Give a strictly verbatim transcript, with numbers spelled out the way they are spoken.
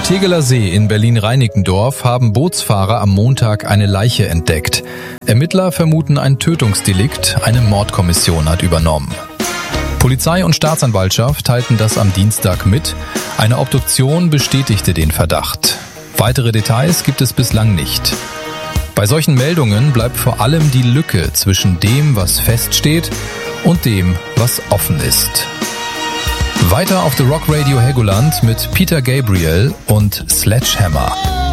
Tegeler See in Berlin-Reinickendorf haben Bootsfahrer am Montag eine Leiche entdeckt. Ermittler vermuten ein Tötungsdelikt, eine Mordkommission hat übernommen. Polizei und Staatsanwaltschaft teilten das am Dienstag mit. Eine Obduktion bestätigte den Verdacht. Weitere Details gibt es bislang nicht. Bei solchen Meldungen bleibt vor allem die Lücke zwischen dem, was feststeht, und dem, was offen ist. Weiter auf The Rock Radio Helgoland mit Peter Gabriel und Sledgehammer.